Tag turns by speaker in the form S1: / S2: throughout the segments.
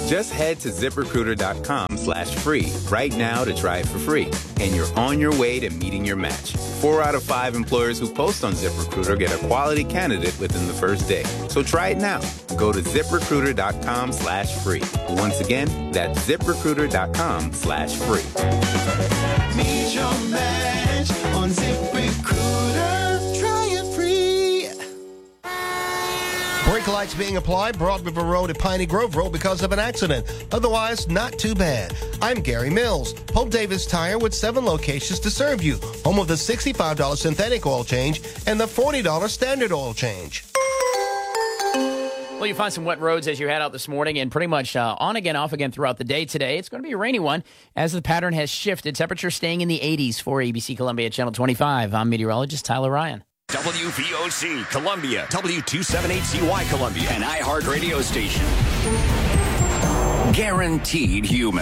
S1: Just head to ZipRecruiter.com/free right now to try it for free. And you're on your way to meeting your match. 4 out of 5 employers who post on ZipRecruiter get a quality candidate within the first day. So try it now. Go to ZipRecruiter.com/free. Once again, that's ZipRecruiter.com/free.
S2: Meet your match on ZipRecruiter. Try it free.
S3: Brake lights being applied, Broad River Road at Piney Grove Road because of an accident. Otherwise, not too bad. I'm Gary Mills. Hope Davis Tire with 7 locations to serve you. Home of the $65 synthetic oil change and the $40 standard oil change.
S4: Well, you find some wet roads as you head out this morning and pretty much on again, off again throughout the day today. It's going to be a rainy one as the pattern has shifted. Temperature staying in the 80s for ABC Columbia Channel 25. I'm meteorologist Tyler Ryan.
S5: WVOC Columbia, W278CY Columbia, an iHeart radio station. Guaranteed human.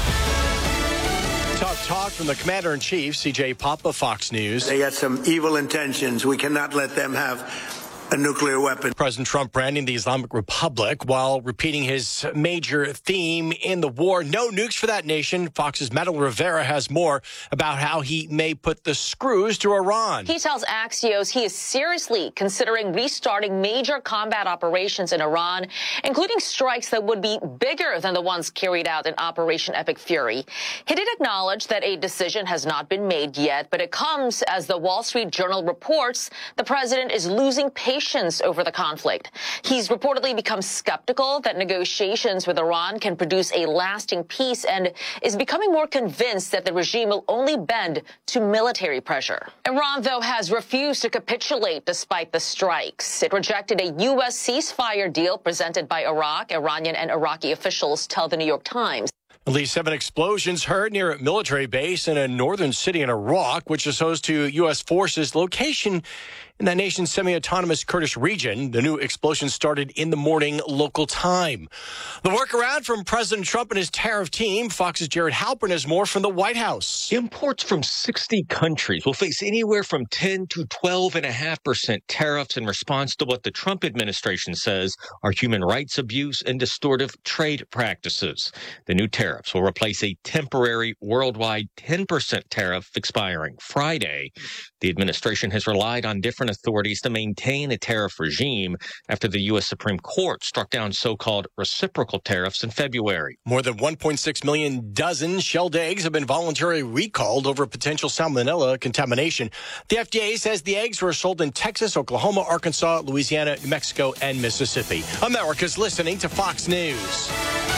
S6: Talk from the Commander-in-Chief, CJ Papa, Fox News.
S7: They got some evil intentions. We cannot let them have a nuclear weapon.
S6: President Trump branding the Islamic Republic while repeating his major theme in the war. No nukes for that nation. Fox's Madeline Rivera has more about how he may put the screws to Iran.
S8: He tells Axios he is seriously considering restarting major combat operations in Iran, including strikes that would be bigger than the ones carried out in Operation Epic Fury. He did acknowledge that a decision has not been made yet, but it comes as the Wall Street Journal reports the president is losing patience over the conflict. He's reportedly become skeptical that negotiations with Iran can produce a lasting peace and is becoming more convinced that the regime will only bend to military pressure. Iran, though, has refused to capitulate despite the strikes. It rejected a U.S. ceasefire deal presented by Iraq. Iranian and Iraqi officials tell the New York Times.
S6: At least 7 explosions heard near a military base in a northern city in Iraq, which is host to U.S. forces. Location in that nation's semi-autonomous Kurdish region. The new explosion started in the morning local time. The workaround from President Trump and his tariff team. Fox's Jared Halpern has more from the White House.
S9: Imports from 60 countries will face anywhere from 10 to 12.5% tariffs in response to what the Trump administration says are human rights abuse and distortive trade practices. The new tariffs will replace a temporary worldwide 10% tariff expiring Friday. The administration has relied on different authorities to maintain a tariff regime after the U.S. Supreme Court struck down so-called reciprocal tariffs in February.
S6: More than 1.6 million dozen shelled eggs have been voluntarily recalled over potential salmonella contamination. The FDA says the eggs were sold in Texas, Oklahoma, Arkansas, Louisiana, New Mexico, and Mississippi. America's listening to Fox News.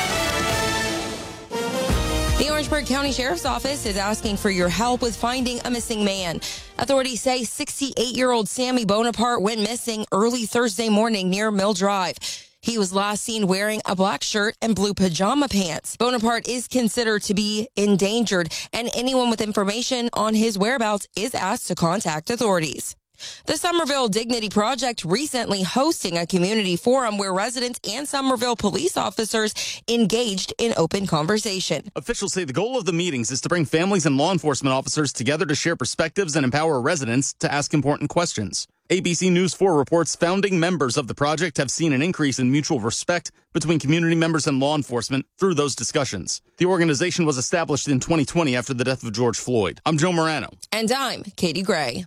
S10: The Orangeburg County Sheriff's Office is asking for your help with finding a missing man. Authorities say 68-year-old Sammy Bonaparte went missing early Thursday morning near Mill Drive. He was last seen wearing a black shirt and blue pajama pants. Bonaparte is considered to be endangered, and anyone with information on his whereabouts is asked to contact authorities. The Somerville Dignity Project recently hosting a community forum where residents and Somerville police officers engaged in open conversation.
S11: Officials say the goal of the meetings is to bring families and law enforcement officers together to share perspectives and empower residents to ask important questions. ABC News 4 reports founding members of the project have seen an increase in mutual respect between community members and law enforcement through those discussions. The organization was established in 2020 after the death of George Floyd. I'm Joe Morano.
S10: And I'm Katie Gray.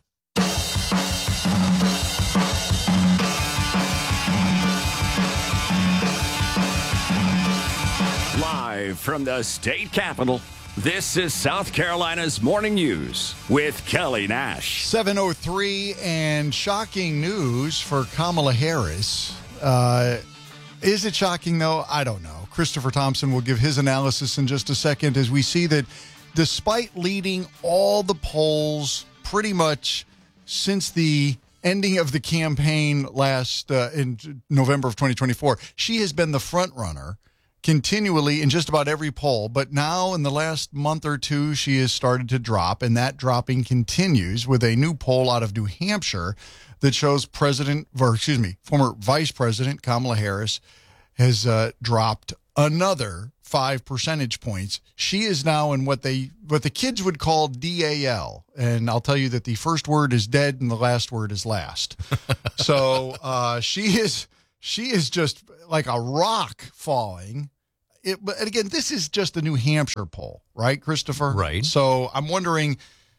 S5: Live from the state capitol, this is South Carolina's Morning News with Kelly Nash.
S12: 7:03, and shocking news for Kamala Harris. Is it shocking, though? I don't know. Christopher Thompson will give his analysis in just a second as we see that despite leading all the polls pretty much since the ending of the campaign last in November of 2024, she has been the front runner continually in just about every poll. But now in the last month or two, she has started to drop, and that dropping continues with a new poll out of New Hampshire that shows former Vice President Kamala Harris has dropped another 5 percentage points. She is now in what the kids would call DAL, and I'll tell you that the first word is dead and the last word is last. So she is just like a rock falling But again, this is just a New Hampshire poll, right, Christopher?
S13: Right.
S12: So I'm wondering,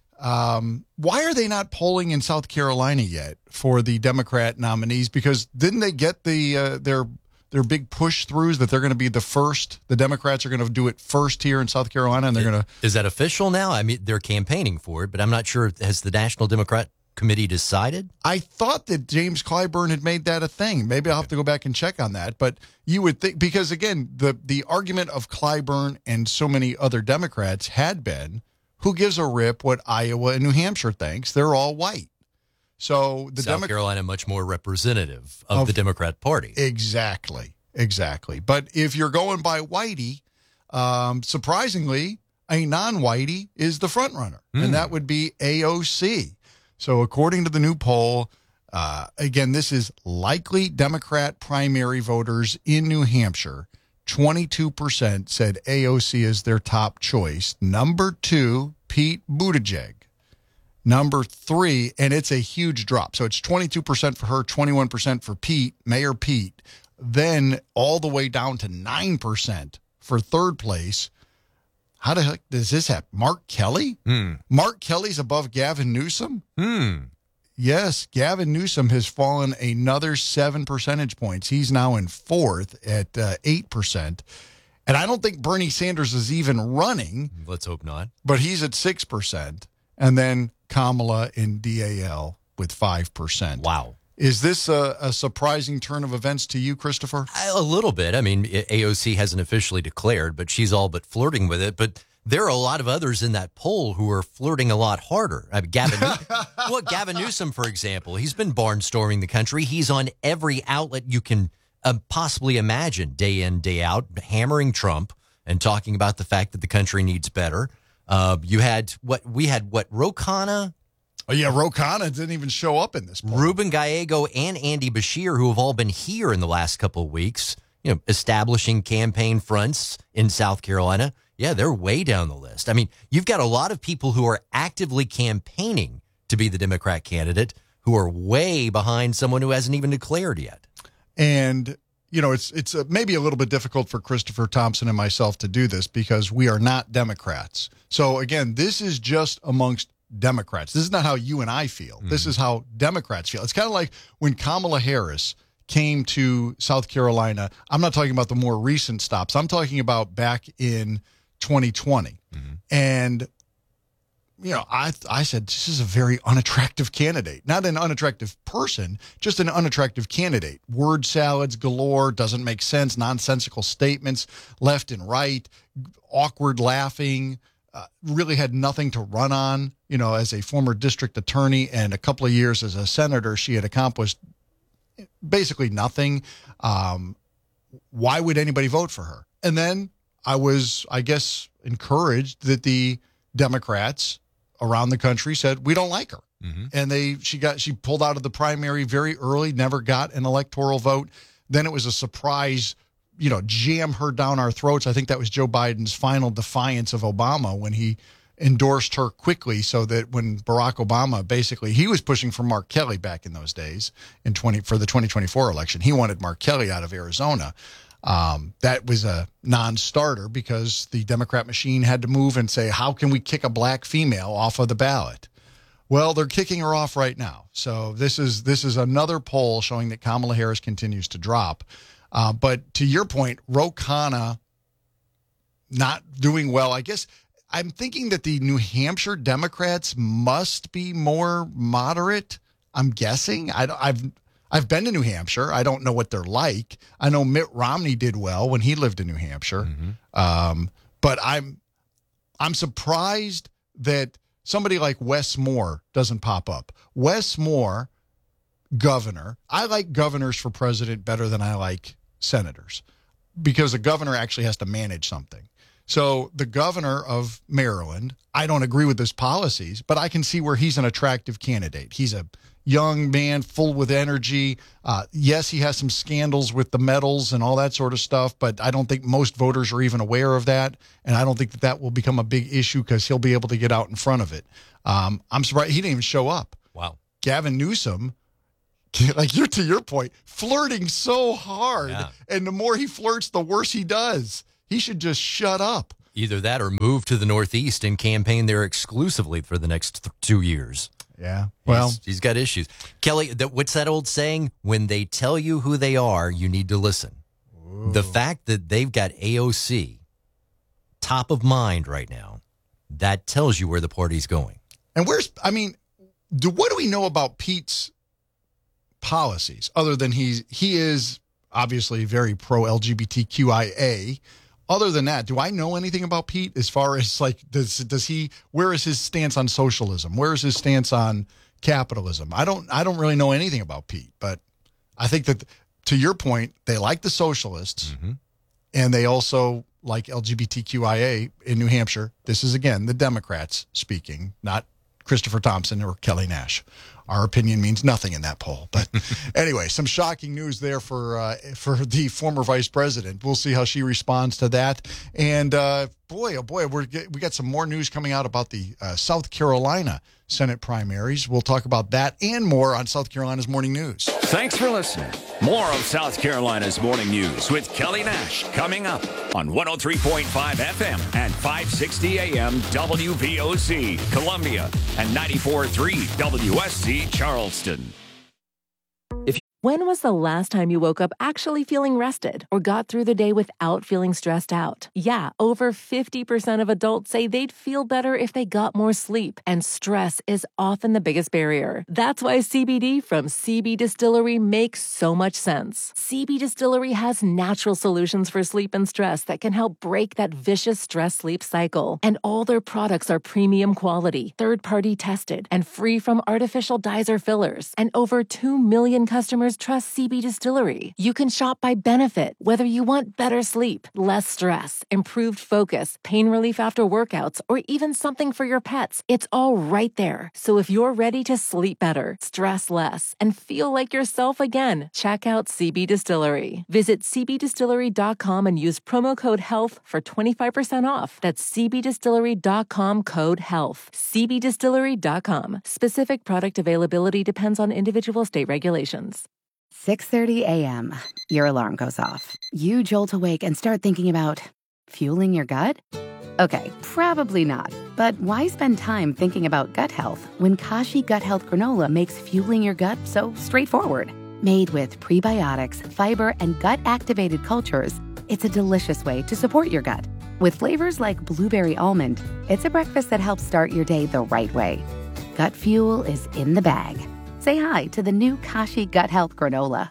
S12: why are they not polling in South Carolina yet for the Democrat nominees? Because didn't they get their big push throughs that they're going to be the first? The Democrats are going to do it first here in South Carolina, and they're going to.
S13: Is that official now? I mean, they're campaigning for it, but I'm not sure. Has the National Democrat Committee decided?
S12: I thought that James Clyburn had made that a thing. Maybe I'll have to go back and check on that. But you would think, because again, the argument of Clyburn and so many other Democrats had been, who gives a rip what Iowa and New Hampshire thinks? They're all white. So the
S13: South Carolina much more representative of the Democrat Party.
S12: Exactly. But if you're going by Whitey, surprisingly, a non-Whitey is the front runner, and that would be AOC. So according to the new poll, again, this is likely Democrat primary voters in New Hampshire. 22% said AOC is their top choice. Number 2, Pete Buttigieg. Number 3, and it's a huge drop. So it's 22% for her, 21% for Pete, Mayor Pete. Then all the way down to 9% for third place. How the heck does this happen? Mark Kelly? Mark Kelly's above Gavin Newsom? Yes, Gavin Newsom has fallen another 7 percentage points. He's now in fourth at 8%. And I don't think Bernie Sanders is even running.
S13: Let's hope not.
S12: But he's at 6%. And then Kamala in DAL with 5%.
S13: Wow.
S12: Is this a surprising turn of events to you, Christopher?
S13: A little bit. I mean, AOC hasn't officially declared, but she's all but flirting with it. But there are a lot of others in that poll who are flirting a lot harder. I mean, Gavin Newsom, for example, he's been barnstorming the country. He's on every outlet you can possibly imagine, day in, day out, hammering Trump and talking about the fact that the country needs better. You had Ro Khanna.
S12: Oh, yeah, Ro Khanna didn't even show up in this poll.
S13: Ruben Gallego and Andy Bashir, who have all been here in the last couple of weeks, establishing campaign fronts in South Carolina. Yeah, they're way down the list. I mean, you've got a lot of people who are actively campaigning to be the Democrat candidate who are way behind someone who hasn't even declared yet.
S12: And, it's maybe a little bit difficult for Christopher Thompson and myself to do this because we are not Democrats. So, again, this is just amongst Democrats. This is not how you and I feel. This is how Democrats feel. It's kind of like when Kamala Harris came to South Carolina. I'm not talking about the more recent stops. I'm talking about back in 2020. And, I said, this is a very unattractive candidate. Not an unattractive person, just an unattractive candidate. Word salads galore, doesn't make sense, nonsensical statements left and right, awkward laughing, really had nothing to run on. As a former district attorney and a couple of years as a senator, she had accomplished basically nothing. Why would anybody vote for her? And then I was, encouraged that the Democrats around the country said, we don't like her. And she pulled out of the primary very early, never got an electoral vote. Then it was a surprise, jam her down our throats. I think that was Joe Biden's final defiance of Obama when he endorsed her quickly, so that when Barack Obama he was pushing for Mark Kelly back in those days for the 2024 election. He wanted Mark Kelly out of Arizona. That was a non-starter because the Democrat machine had to move and say, how can we kick a black female off of the ballot? Well, they're kicking her off right now. So this is another poll showing that Kamala Harris continues to drop. But to your point, Ro Khanna not doing well. I guess I'm thinking that the New Hampshire Democrats must be more moderate. I'm guessing. I've been to New Hampshire. I don't know what they're like. I know Mitt Romney did well when he lived in New Hampshire. But I'm surprised that somebody like Wes Moore doesn't pop up. Wes Moore, governor. I like governors for president better than I like senators because a governor actually has to manage something. So the governor of Maryland, I don't agree with his policies, but I can see where he's an attractive candidate. He's a young man full with energy. Yes, he has some scandals with the medals and all that sort of stuff, but I don't think most voters are even aware of that. And I don't think that will become a big issue because he'll be able to get out in front of it. I'm surprised he didn't even show up.
S13: Wow.
S12: Gavin Newsom, to your point, flirting so hard. Yeah. And the more he flirts, the worse he does. He should just shut up.
S13: Either that or move to the Northeast and campaign there exclusively for the next 2 years.
S12: Yeah. Well,
S13: he's got issues. Kelly, what's that old saying? When they tell you who they are, you need to listen. Ooh. The fact that they've got AOC top of mind right now, that tells you where the party's going.
S12: And what do we know about Pete's policies other than he is obviously very pro LGBTQIA? Other than that, do I know anything about Pete as far as like where is his stance on socialism? Where is his stance on capitalism? I don't really know anything about Pete, but I think that to your point, they like the socialists and they also like LGBTQIA in New Hampshire. This is again the Democrats speaking, not Christopher Thompson or Kelly Nash. Our opinion means nothing in that poll. But anyway, some shocking news there for the former vice president. We'll see how she responds to that. And boy, oh boy, we got some more news coming out about the South Carolina Senate primaries. We'll talk about that and more on South Carolina's Morning News.
S5: Thanks for listening. More of South Carolina's Morning News with Kelly Nash coming up on 103.5 FM and 560 AM WVOC, Columbia, and 94.3 WSC, Charleston.
S14: When was the last time you woke up actually feeling rested or got through the day without feeling stressed out? Yeah, over 50% of adults say they'd feel better if they got more sleep, and stress is often the biggest barrier. That's why CBD from CB Distillery makes so much sense. CB Distillery has natural solutions for sleep and stress that can help break that vicious stress-sleep cycle. And all their products are premium quality, third-party tested, and free from artificial dyes or fillers. And over 2 million customers trust CB Distillery. You can shop by benefit, whether you want better sleep, less stress, improved focus, pain relief after workouts, or even something for your pets. It's all right there. So if you're ready to sleep better, stress less, and feel like yourself again, check out CB Distillery. Visit cbdistillery.com and use promo code HEALTH for 25% off. That's cbdistillery.com code HEALTH. cbdistillery.com. Specific product availability depends on individual state regulations.
S15: 6:30 a.m. Your alarm goes off. You jolt awake and start thinking about fueling your gut? Okay, probably not. But why spend time thinking about gut health when Kashi Gut Health Granola makes fueling your gut so straightforward? Made with prebiotics, fiber, and gut-activated cultures, it's a delicious way to support your gut. With flavors like blueberry almond, it's a breakfast that helps start your day the right way. Gut fuel is in the bag. Say hi to the new Kashi Gut Health Granola.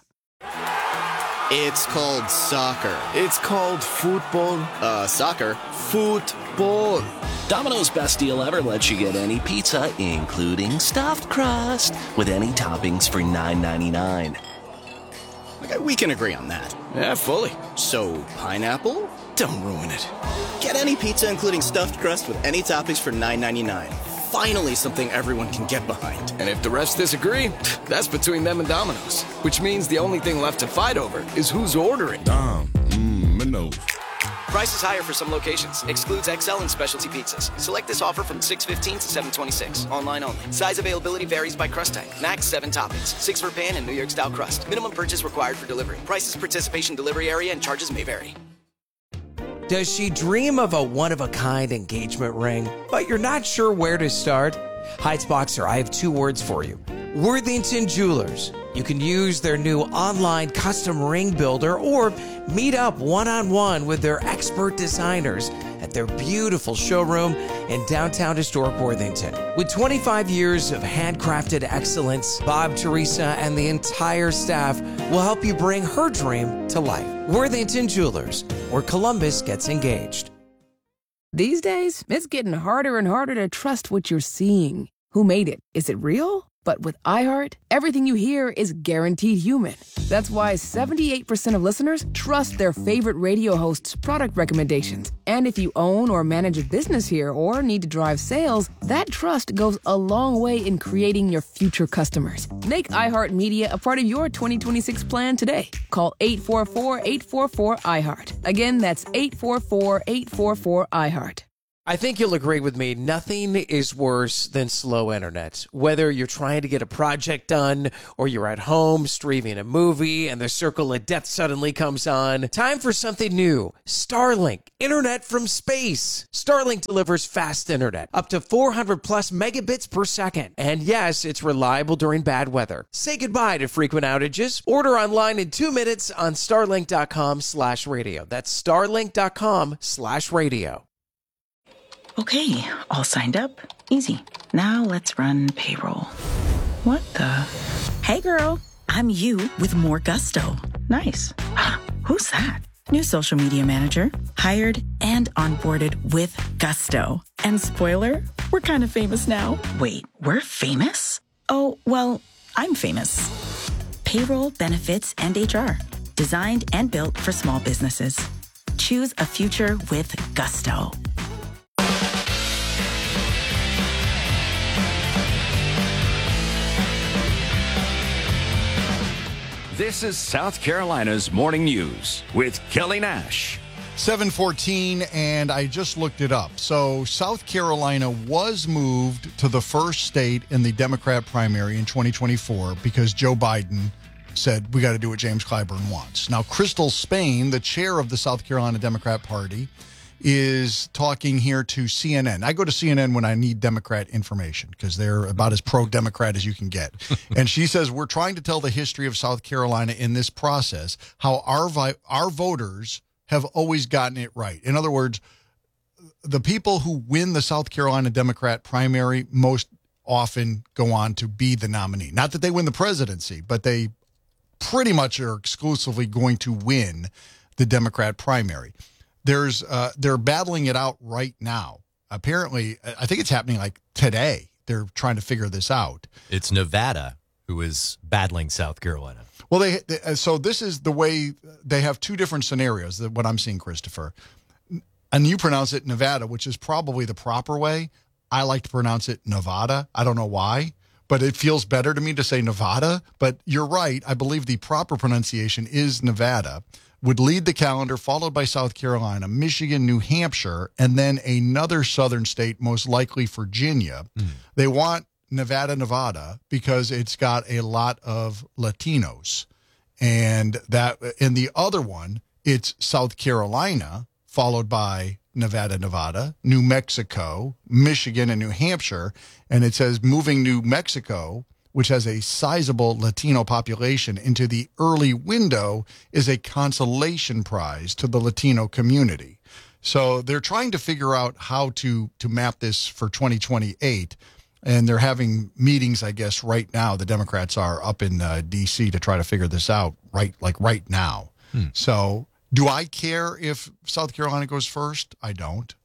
S16: It's called soccer. It's called football. Soccer. Football.
S17: Domino's Best Deal Ever lets you get any pizza, including stuffed crust, with any toppings for $9.99.
S16: Okay, we can agree on that.
S17: Yeah, fully.
S16: So, pineapple? Don't ruin it. Get any pizza, including stuffed crust, with any toppings for $9.99. Finally something everyone can get behind.
S18: And if the rest disagree, that's between them and Domino's. Which means the only thing left to fight over is who's ordering.
S19: Domino's.
S20: Price is higher for some locations. Excludes XL and specialty pizzas. Select this offer from 6/15 to 7/26. Online only. Size availability varies by crust type. Max 7 toppings. 6 for pan and New York style crust. Minimum purchase required for delivery. Prices, participation, delivery area, and charges may vary.
S21: Does she dream of a one-of-a-kind engagement ring, but you're not sure where to start? Heights Boxer, I have 2 words for you. Worthington Jewelers. You can use their new online custom ring builder or meet up one-on-one with their expert designers at their beautiful showroom in downtown historic Worthington. With 25 years of handcrafted excellence, Bob, Teresa, and the entire staff will help you bring her dream to life. Worthington Jewelers, where Columbus gets engaged.
S22: These days, it's getting harder and harder to trust what you're seeing. Who made it? Is it real? But with iHeart, everything you hear is guaranteed human. That's why 78% of listeners trust their favorite radio hosts' product recommendations. And if you own or manage a business here or need to drive sales, that trust goes a long way in creating your future customers. Make iHeartMedia a part of your 2026 plan today. Call 844-844-iHeart. Again, that's 844-844-iHeart.
S21: I think you'll agree with me. Nothing is worse than slow internet. Whether you're trying to get a project done or you're at home streaming a movie and the circle of death suddenly comes on. Time for something new. Starlink. Internet from space. Starlink delivers fast internet. Up to 400 plus megabits per second. And yes, it's reliable during bad weather. Say goodbye to frequent outages. Order online in 2 minutes on starlink.com/radio. That's starlink.com/radio.
S1: Okay, all signed up. Easy. Now let's run payroll. What the? Hey girl, I'm you with more gusto. Nice. Who's that? New social media manager. Hired and onboarded with gusto. And spoiler, we're kind of famous now. Wait, we're famous? Oh, well, I'm famous. Payroll, benefits, and HR. Designed and built for small businesses. Choose a future with gusto.
S5: This is South Carolina's Morning News with Kelly Nash.
S12: 7:14, and I just looked it up. So South Carolina was moved to the first state in the Democrat primary in 2024 because Joe Biden said we got to do what James Clyburn wants. Now, Crystal Spain, the chair of the South Carolina Democrat Party, is talking here to CNN. I go to CNN when I need Democrat information because they're about as pro-Democrat as you can get. And she says, we're trying to tell the history of South Carolina in this process, how our voters have always gotten it right. In other words, the people who win the South Carolina Democrat primary most often go on to be the nominee. Not that they win the presidency, but they pretty much are exclusively going to win the Democrat primary. They're battling it out right now. Apparently, I think it's happening like today. They're trying to figure this out.
S13: It's Nevada who is battling South Carolina.
S12: Well, so this is the way they have two different scenarios. What I'm seeing, Christopher, and you pronounce it Nevada, which is probably the proper way. I like to pronounce it Nevada. I don't know why, but it feels better to me to say Nevada. But you're right. I believe the proper pronunciation is Nevada. Would lead the calendar, followed by South Carolina, Michigan, New Hampshire, and then another southern state, most likely Virginia. They want Nevada because it's got a lot of Latinos. And that in the other one, it's South Carolina, followed by Nevada, New Mexico, Michigan, and New Hampshire. And it says moving New Mexico, which has a sizable Latino population, into the early window is a consolation prize to the Latino community. So they're trying to figure out how to map this for 2028. And they're having meetings, I guess, right now. The Democrats are up in D.C. to try to figure this out right now. So do I care if South Carolina goes first? I don't.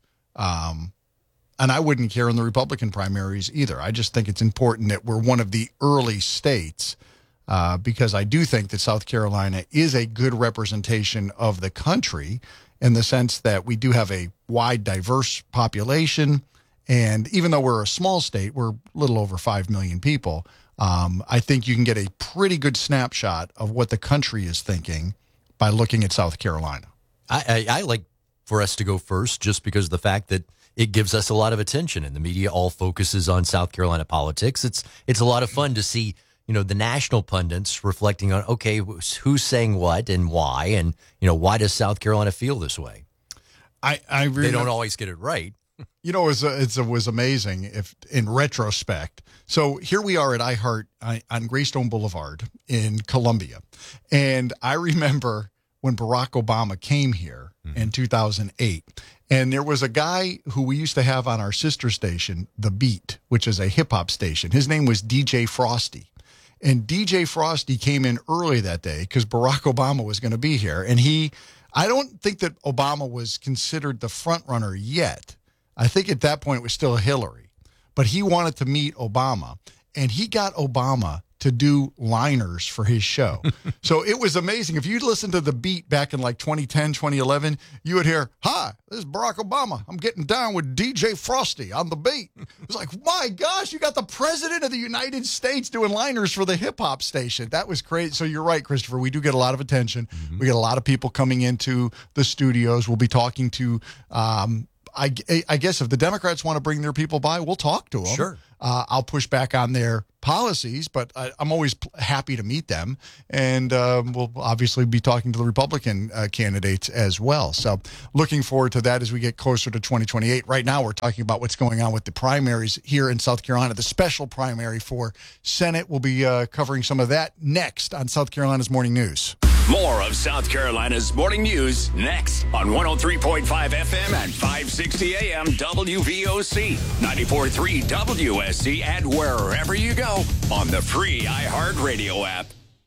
S12: And I wouldn't care in the Republican primaries either. I just think it's important that we're one of the early states because I do think that South Carolina is a good representation of the country in the sense that we do have a wide, diverse population. And even though we're a small state, we're a little over 5 million people, I think you can get a pretty good snapshot of what the country is thinking by looking at South Carolina.
S13: I like for us to go first just because of the fact that it gives us a lot of attention, and the media all focuses on South Carolina politics. It's a lot of fun to see, the national pundits reflecting on, okay, who's saying what and why, and, why does South Carolina feel this way? They don't always get it right.
S12: It was amazing if in retrospect. So here we are at iHeart on Greystone Boulevard in Columbia. And I remember when Barack Obama came here in 2008. And there was a guy who we used to have on our sister station, The Beat, which is a hip-hop station. His name was DJ Frosty. And DJ Frosty came in early that day because Barack Obama was going to be here. And I don't think that Obama was considered the front runner yet. I think at that point it was still Hillary. But he wanted to meet Obama. And he got Obama to do liners for his show. So it was amazing. If you listen to The Beat back in like 2010, 2011, you would hear, "Hi, this is Barack Obama. I'm getting down with DJ Frosty on The Beat." It was like, my gosh, you got the president of the United States doing liners for the hip-hop station. That was great. So you're right, Christopher. We do get a lot of attention. We get a lot of people coming into the studios. We'll be talking to I guess if the Democrats want to bring their people by, we'll talk to them.
S13: Sure.
S12: I'll push back on their policies, but I'm always happy to meet them. And we'll obviously be talking to the Republican candidates as well. So looking forward to that as we get closer to 2028. Right now, we're talking about what's going on with the primaries here in South Carolina, the special primary for Senate. We'll be covering some of that next on South Carolina's Morning News.
S5: More of South Carolina's Morning News next on 103.5 FM and 560 AM WVOC, 94.3 WSC, and wherever you go on the free iHeartRadio app.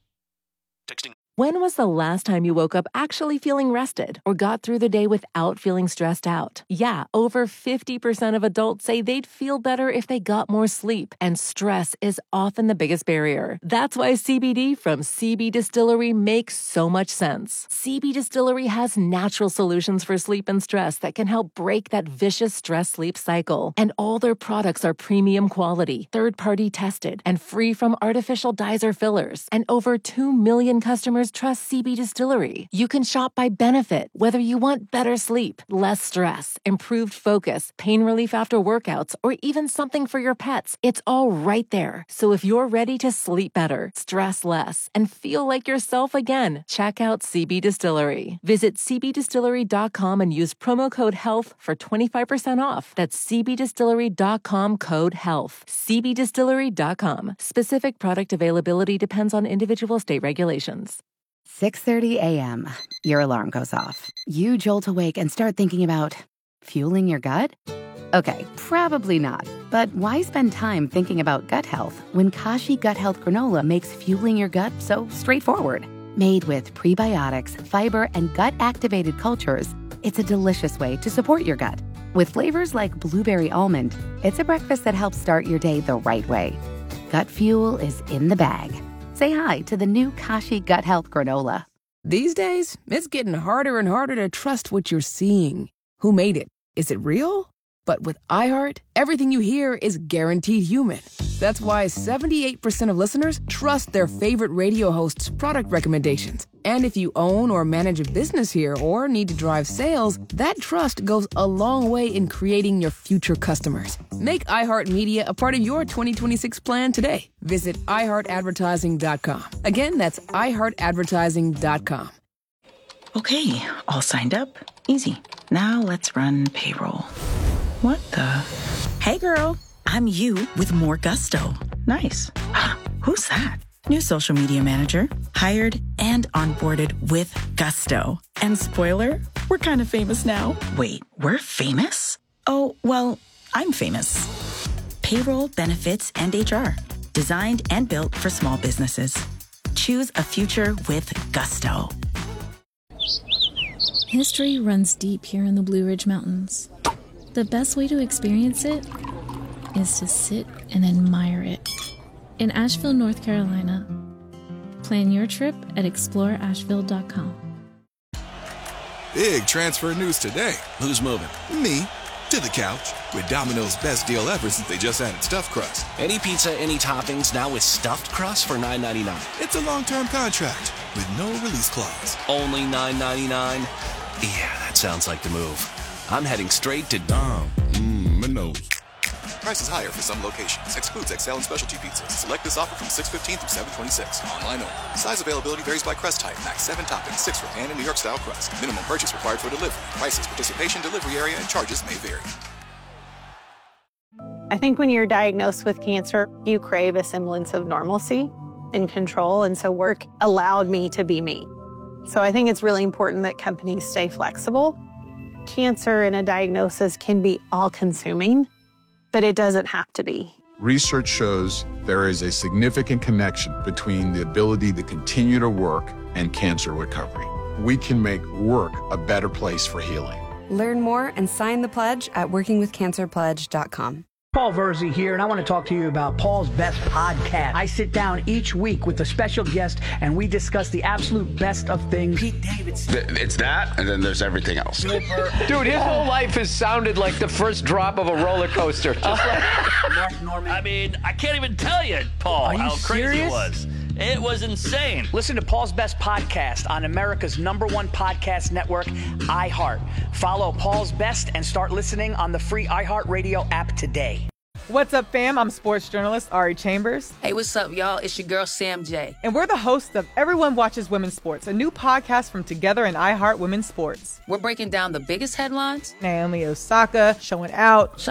S14: Texting. When was the last time you woke up actually feeling rested or got through the day without feeling stressed out? Yeah, over 50% of adults say they'd feel better if they got more sleep, and stress is often the biggest barrier. That's why CBD from CB Distillery makes so much sense. CB Distillery has natural solutions for sleep and stress that can help break that vicious stress-sleep cycle. And all their products are premium quality, third-party tested, and free from artificial dyes or fillers. And over 2 million customers trust CB Distillery. You can shop by benefit, whether you want better sleep, less stress, improved focus, pain relief after workouts, or even something for your pets. It's all right there. So if you're ready to sleep better, stress less, and feel like yourself again, check out CB Distillery. Visit cbdistillery.com and use promo code HEALTH for 25% off. That's cbdistillery.com, code HEALTH. cbdistillery.com. Specific product availability depends on individual state regulations.
S15: 6:30 a.m. Your alarm goes off. You jolt awake and start thinking about fueling your gut? Okay, probably not. But why spend time thinking about gut health when Kashi Gut Health Granola makes fueling your gut so straightforward? Made with prebiotics, fiber, and gut-activated cultures, it's a delicious way to support your gut. With flavors like blueberry almond, it's a breakfast that helps start your day the right way. Gut fuel is in the bag. Say hi to the new Kashi Gut Health Granola.
S22: These days, it's getting harder and harder to trust what you're seeing. Who made it? Is it real? But with iHeart, everything you hear is guaranteed human. That's why 78% of listeners trust their favorite radio host's product recommendations. And if you own or manage a business here or need to drive sales, that trust goes a long way in creating your future customers. Make iHeartMedia a part of your 2026 plan today. Visit iHeartAdvertising.com. Again, that's iHeartAdvertising.com.
S1: Okay, all signed up. Easy. Now let's run payroll. What the? Hey girl, I'm you with more gusto. Nice. Who's that? New social media manager, hired and onboarded with gusto. And spoiler, we're kind of famous now. Wait, we're famous? Oh, well, I'm famous. Payroll, benefits, and HR. Designed and built for small businesses. Choose a future with gusto.
S2: History runs deep here in the Blue Ridge Mountains. The best way to experience it is to sit and admire it. In Asheville, North Carolina. Plan your trip at exploreasheville.com.
S19: Big transfer news today.
S17: Who's moving?
S19: Me. To the couch. With Domino's best deal ever since they just added stuffed crust.
S17: Any pizza, any toppings, now with stuffed crust for $9.99.
S19: It's a long-term contract with no release clause.
S17: Only $9.99? Yeah, that sounds like the move. I'm heading straight to
S19: Domino's.
S3: Prices higher for some locations. Excludes XL and specialty pizzas. Select this offer from 6/15 through 7/26. Online only. Size availability varies by crust type. Max 7 toppings, 6 for pan and New York style crust. Minimum purchase required for delivery. Prices, participation, delivery area, and charges may vary.
S23: I think when you're diagnosed with cancer, you crave a semblance of normalcy and control. And so work allowed me to be me. So I think it's really important that companies stay flexible. Cancer and a diagnosis can be all-consuming, but it doesn't have to be.
S24: Research shows there is a significant connection between the ability to continue to work and cancer recovery. We can make work a better place for healing.
S25: Learn more and sign the pledge at workingwithcancerpledge.com.
S26: Paul Verzi here, and I want to talk to you about Paul's Best Podcast. I sit down each week with a special guest, and we discuss the absolute best of things. Pete Davidson.
S27: It's that, and then there's everything else.
S28: Dude, his whole life has sounded like the first drop of a roller coaster. Just like
S29: Mark Norman. I mean, I can't even tell you, Paul, how crazy it was.
S4: It was insane.
S26: Listen to Paul's Best podcast on America's #1 podcast network, iHeart. Follow Paul's Best and start listening on the free iHeartRadio app today.
S6: What's up, fam? I'm sports journalist Ari Chambers.
S7: Hey, what's up, y'all? It's your girl, Sam J.
S6: And we're the hosts of Everyone Watches Women's Sports, a new podcast from Together and iHeart Women's Sports.
S7: We're breaking down the biggest headlines.
S6: Naomi Osaka showing out.